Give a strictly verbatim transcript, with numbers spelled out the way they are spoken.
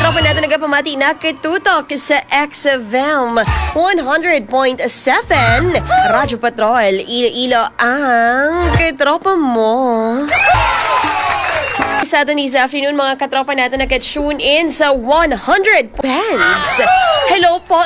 katropa natin nagapamati na kitutok sa X F M one hundred point seven Radyo Patrol. Ilo-ilo ang katropa mo. Sa atin this afternoon, mga katropa natin nag-tune in sa one hundred Pens. Hello po